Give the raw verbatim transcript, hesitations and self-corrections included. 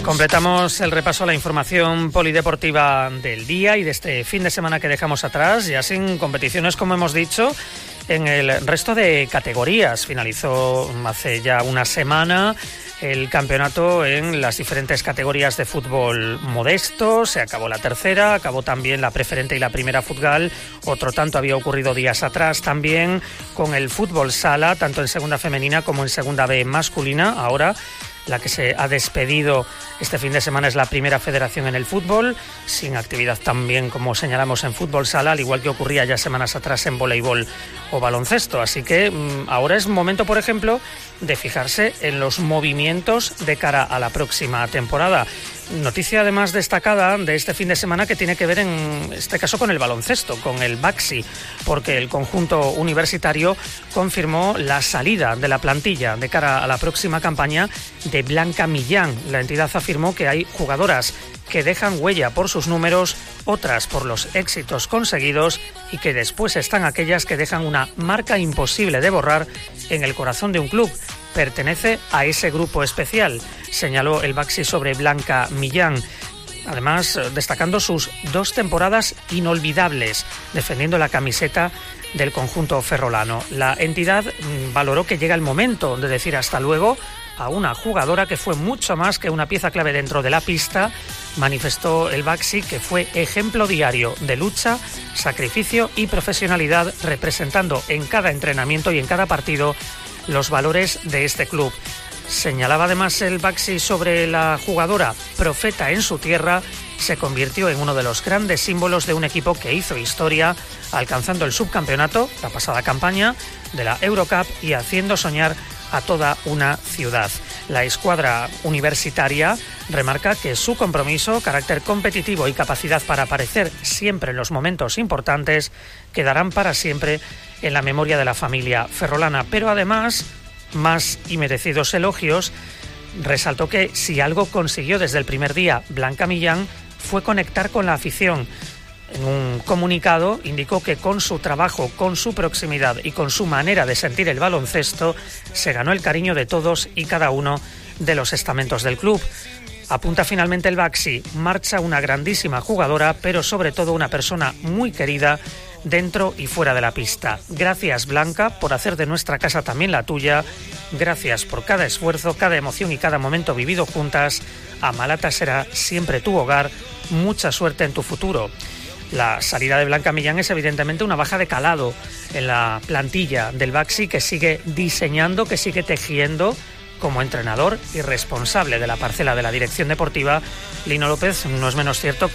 Completamos el repaso a la información polideportiva del día y de este fin de semana que dejamos atrás, ya sin competiciones, como hemos dicho, en el resto de categorías. Finalizó hace ya una semana el campeonato en las diferentes categorías de fútbol modesto, se acabó la tercera, acabó también la preferente y la primera Futgal, otro tanto había ocurrido días atrás también con el fútbol sala, tanto en segunda femenina como en segunda B masculina. Ahora la que se ha despedido este fin de semana es la primera federación en el fútbol, sin actividad también, como señalamos, en fútbol sala, al igual que ocurría ya semanas atrás en voleibol o baloncesto. Así que mmm, ahora es momento, por ejemplo, de fijarse en los movimientos de cara a la próxima temporada. Noticia además destacada de este fin de semana que tiene que ver en este caso con el baloncesto, con el Baxi, porque el conjunto universitario confirmó la salida de la plantilla de cara a la próxima campaña de Blanca Millán. La entidad afirmó que hay jugadoras que dejan huella por sus números, otras por los éxitos conseguidos y que después están aquellas que dejan una marca imposible de borrar en el corazón de un club. Pertenece a ese grupo especial, señaló el Baxi sobre Blanca Millán. Además, destacando sus dos temporadas inolvidables, defendiendo la camiseta del conjunto ferrolano. La entidad valoró que llega el momento de decir hasta luego a una jugadora que fue mucho más que una pieza clave dentro de la pista. Manifestó el Baxi que fue ejemplo diario de lucha, sacrificio y profesionalidad, representando en cada entrenamiento y en cada partido los valores de este club. Señalaba además el Baxi sobre la jugadora, profeta en su tierra, se convirtió en uno de los grandes símbolos de un equipo que hizo historia, alcanzando el subcampeonato, la pasada campaña, de la Eurocup y haciendo soñar a toda una ciudad. La escuadra universitaria remarca que su compromiso, carácter competitivo y capacidad para aparecer siempre en los momentos importantes quedarán para siempre en la memoria de la familia ferrolana. Pero además, más y merecidos elogios, resaltó que si algo consiguió desde el primer día Blanca Millán fue conectar con la afición. En un comunicado indicó que con su trabajo, con su proximidad y con su manera de sentir el baloncesto se ganó el cariño de todos y cada uno de los estamentos del club. Apunta finalmente el Baxi, marcha una grandísima jugadora, pero sobre todo una persona muy querida dentro y fuera de la pista. Gracias, Blanca, por hacer de nuestra casa también la tuya. Gracias por cada esfuerzo, cada emoción y cada momento vivido juntas. Amalata será siempre tu hogar. Mucha suerte en tu futuro. La salida de Blanca Millán es evidentemente una baja de calado en la plantilla del Baxi, que sigue diseñando, que sigue tejiendo como entrenador y responsable de la parcela de la dirección deportiva. Lino López no es menos cierto